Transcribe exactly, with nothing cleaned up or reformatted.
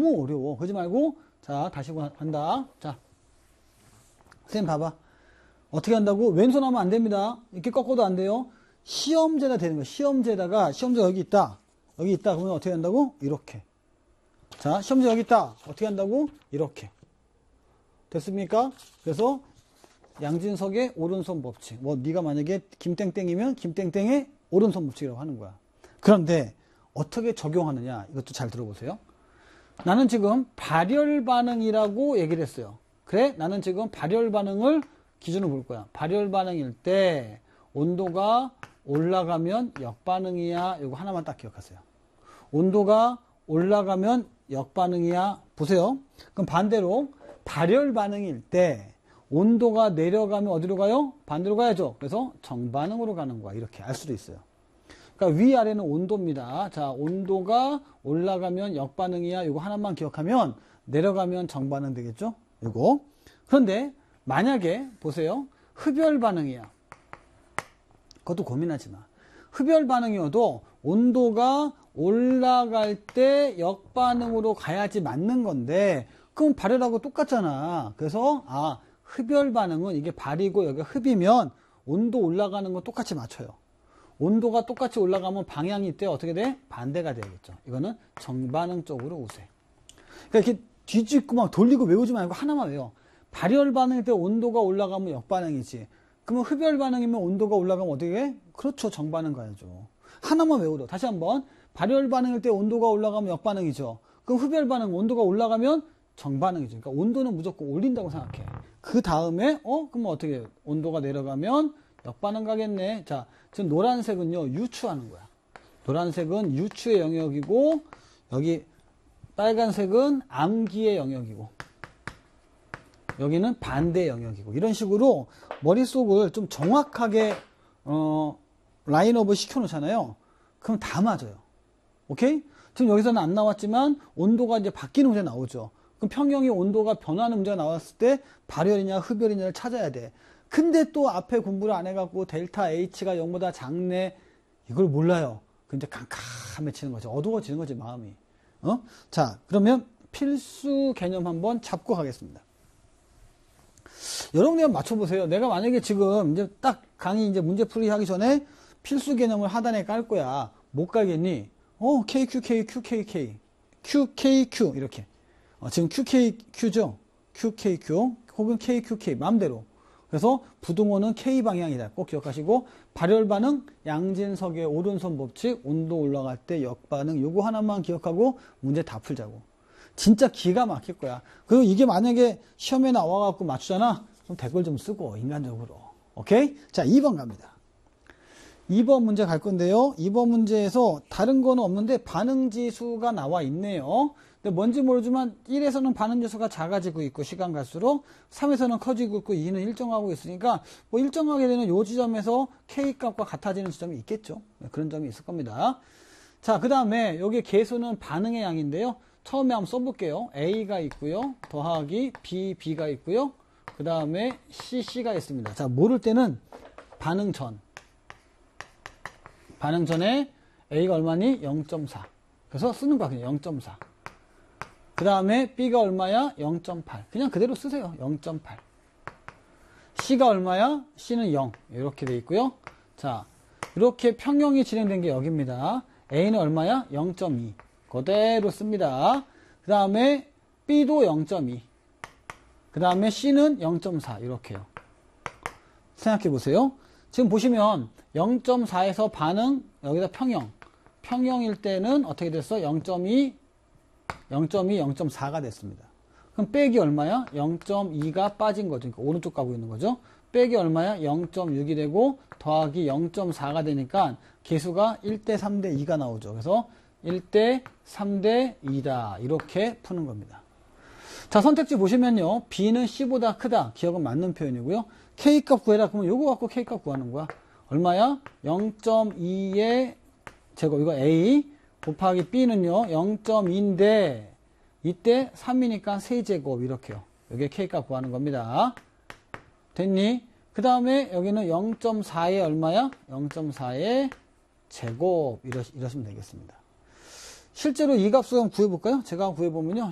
너무 어려워. 그러지 말고, 자, 다시 한다. 자, 선생님 봐봐. 어떻게 한다고? 왼손 하면 안 됩니다. 이렇게 꺾어도 안 돼요. 시험제다 되는 거야. 시험제다가, 시험제 여기 있다. 여기 있다. 그러면 어떻게 한다고? 이렇게. 자, 시험제 여기 있다. 어떻게 한다고? 이렇게. 됐습니까? 그래서 양진석의 오른손 법칙. 뭐 네가 만약에 김땡땡이면 김땡땡의 오른손 법칙이라고 하는 거야. 그런데 어떻게 적용하느냐? 이것도 잘 들어보세요. 나는 지금 발열 반응이라고 얘기를 했어요. 그래? 나는 지금 발열 반응을 기준으로 볼 거야. 발열 반응일 때 온도가 올라가면 역반응이야. 이거 하나만 딱 기억하세요. 온도가 올라가면 역반응이야. 보세요. 그럼 반대로 발열 반응일 때 온도가 내려가면 어디로 가요? 반대로 가야죠. 그래서 정반응으로 가는 거야. 이렇게 알 수도 있어요. 그러니까 위아래는 온도입니다. 자, 온도가 올라가면 역반응이야. 이거 하나만 기억하면 내려가면 정반응 되겠죠? 이거. 그런데 만약에 보세요. 흡열 반응이야. 그것도 고민하지 마. 흡열 반응이어도 온도가 올라갈 때 역반응으로 가야지 맞는 건데 그럼 발열하고 똑같잖아. 그래서 아 흡열 반응은 이게 발이고 여기가 흡이면 온도 올라가는 건 똑같이 맞춰요. 온도가 똑같이 올라가면 방향이 이때 어떻게 돼? 반대가 되겠죠. 이거는 정반응 쪽으로 우세. 그러니까 이렇게 뒤집고 막 돌리고 외우지 말고 하나만 외워. 발열 반응일 때 온도가 올라가면 역반응이지. 그러면 흡열 반응이면 온도가 올라가면 어떻게 해? 그렇죠. 정반응 가야죠. 하나만 외우려. 다시 한번. 발열 반응일 때 온도가 올라가면 역반응이죠. 그럼 흡열 반응 온도가 올라가면 정반응이죠. 그러니까 온도는 무조건 올린다고 생각해. 그 다음에 어? 그러면 어떻게 해요? 온도가 내려가면 역반응 가겠네. 자, 지금 노란색은요. 유추하는 거야. 노란색은 유추의 영역이고 여기 빨간색은 암기의 영역이고 여기는 반대 영역이고 이런 식으로 머릿속을 좀 정확하게 어, 라인업을 시켜놓잖아요. 그럼 다 맞아요. 오케이? 지금 여기서는 안 나왔지만 온도가 이제 바뀌는 문제가 나오죠. 그럼 평형이 온도가 변하는 문제가 나왔을 때 발열이냐 흡열이냐를 찾아야 돼. 근데 또 앞에 공부를 안 해갖고 델타 H가 영보다 작네 이걸 몰라요. 근데 캄캄해지는 거죠. 어두워지는 거지 마음이. 어? 자, 그러면 필수 개념 한번 잡고 가겠습니다. 여러분이 한번 맞춰보세요. 내가 만약에 지금 이제 딱 강의 이제 문제풀이 하기 전에 필수 개념을 하단에 깔 거야. 못 깔겠니? 어, 케이 큐 케이 큐 케이 케이 큐 케이 큐 이렇게. 어, 지금 큐 케이 큐죠? 큐 케이 큐 혹은 케이 큐 케이 마음대로. 그래서 부등호는 K 방향이다. 꼭 기억하시고 발열 반응 양진석의 오른손 법칙 온도 올라갈 때 역반응 요거 하나만 기억하고 문제 다 풀자고. 진짜 기가 막힐 거야. 그리고 이게 만약에 시험에 나와갖고 맞추잖아? 그럼 댓글 좀 쓰고 인간적으로. 오케이? 자, 이 번 갑니다. 이 번 문제 갈 건데요. 이 번 문제에서 다른 거는 없는데 반응지수가 나와 있네요. 근데 뭔지 모르지만 일에서는 반응지수가 작아지고 있고 시간 갈수록 삼에서는 커지고 있고 이는 일정하고 있으니까 뭐 일정하게 되는 요 지점에서 K값과 같아지는 지점이 있겠죠. 그런 점이 있을 겁니다. 자, 그 다음에 여기 계수는 반응의 양인데요. 처음에 한번 써볼게요. A가 있고요. 더하기 B, B가 있고요. 그 다음에 C, C가 있습니다. 자, 모를 때는 반응 전. 반응 전에 A가 얼마니? 영 점 사. 그래서 쓰는 거야. 그냥 영 점 사. 그 다음에 B가 얼마야? 영 점 팔. 그냥 그대로 쓰세요. 영 점 팔. C가 얼마야? C는 영. 이렇게 돼 있고요. 자, 이렇게 평형이 진행된 게 여기입니다. A는 얼마야? 영 점 이. 그대로 씁니다. 그 다음에 B도 영 점 이. 그 다음에 C는 영 점 사. 이렇게요. 생각해 보세요. 지금 보시면 영 점 사에서 반응, 여기다 평형. 평형일 때는 어떻게 됐어? 영 점 이, 영 점 이, 영 점 사가 됐습니다. 그럼 빼기 얼마야? 영 점 이가 빠진 거죠. 그러니까 오른쪽 가고 있는 거죠. 빼기 얼마야? 영 점 육이 되고 더하기 영 점 사가 되니까 개수가 일 대 삼 대 이가 나오죠. 그래서 일 대 삼 대 이다. 이렇게 푸는 겁니다. 자, 선택지 보시면요. B는 C보다 크다. 기억은 맞는 표현이고요. K값 구해라. 그러면 요거 갖고 K값 구하는 거야. 얼마야? 영 점 이의 제곱. 이거 A 곱하기 B는요. 영 점 이인데 이때 삼이니까 세 제곱 이렇게요. 여기에 K값 구하는 겁니다. 됐니? 그 다음에 여기는 영 점 사에 얼마야? 영 점 사의 제곱 이러, 이러시면 되겠습니다. 실제로 이 값을 한번 구해볼까요? 제가 구해보면요.